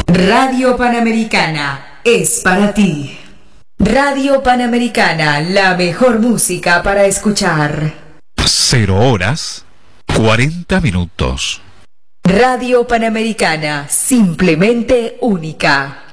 Radio Panamericana es para ti. Radio Panamericana, la mejor música para escuchar. 0:40. Radio Panamericana, simplemente única.